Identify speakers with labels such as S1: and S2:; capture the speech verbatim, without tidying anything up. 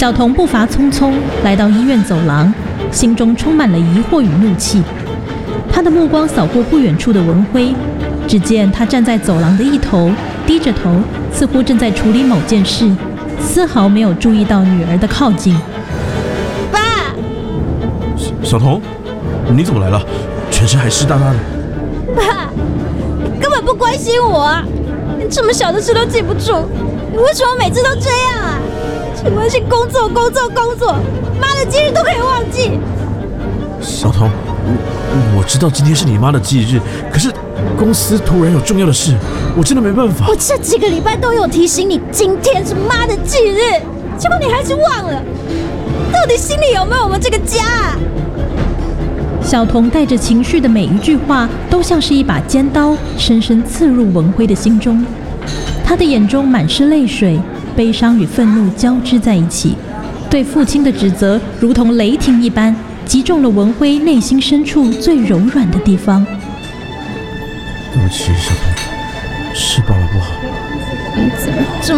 S1: 小童步伐匆匆来到医院走廊，心中充满了疑惑与怒气。他的目光扫过不远处的文辉，只见他站在走廊的一头，低着头，似乎正在处理某件事，丝毫没有注意到女儿的靠近。
S2: 爸，
S3: 小童，你怎么来了？全身还湿哒哒的。
S2: 爸，你根本不关心我啊！你这么小的事都记不住，你为什么每次都这样啊？只关心工作、工作、工作，妈的忌日都可以忘记。
S3: 小童，我我知道今天是你妈的忌日，可是公司突然有重要的事，我真的没办法。
S2: 我这几个礼拜都有提醒你，今天是妈的忌日，结果你还是忘了。到底心里有没有我们这个家啊？
S1: 小童带着情绪的每一句话，都像是一把尖刀，深深刺入文辉的心中。他的眼中满是泪水，悲伤与愤怒交织在一起，对父亲的指责如同雷霆一般，击中了文辉内心深处最柔软的地方。
S3: 对不起，小童，是爸爸不好。
S2: 你怎么这么